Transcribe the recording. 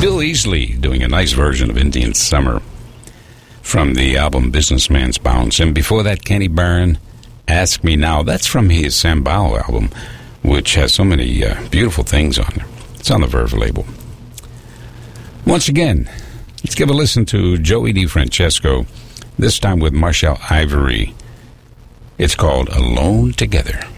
Bill Easley doing a nice version of Indian Summer from the album Businessman's Bounce. And before that, Kenny Barron, Ask Me Now. That's from his Sambal album, which has so many beautiful things on there. It's on the Verve label. Once again, let's give a listen to Joey DeFrancesco, this time with Marshall Ivory. It's called Alone Together.